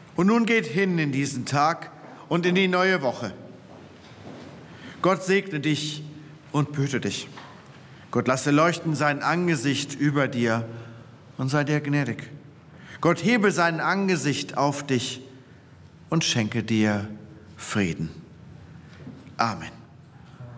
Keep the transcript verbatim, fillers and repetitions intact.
Und nun geht hin in diesen Tag und in die neue Woche. Gott segne dich und behüte dich. Gott lasse leuchten sein Angesicht über dir und sei dir gnädig. Gott hebe sein Angesicht auf dich und schenke dir Frieden. Amen.